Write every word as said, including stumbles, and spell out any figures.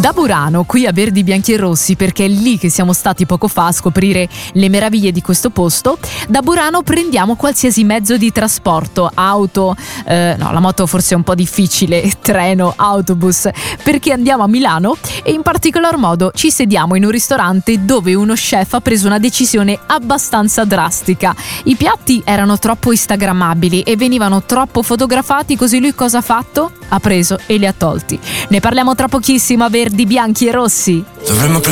Da Burano, qui a Verdi Bianchi e Rossi, perché è lì che siamo stati poco fa a scoprire le meraviglie di questo posto, da Burano prendiamo qualsiasi mezzo di trasporto, auto, eh, no, la moto forse è un po' difficile, treno, autobus, perché andiamo a Milano e in particolar modo ci sediamo in un ristorante dove uno chef ha preso una decisione abbastanza drastica. I piatti erano troppo instagrammabili e venivano troppo fotografati, così lui cosa ha fatto? Ha preso e li ha tolti. Ne parliamo tra pochissimo a Verdi Bianchi e Rossi. Dovremmo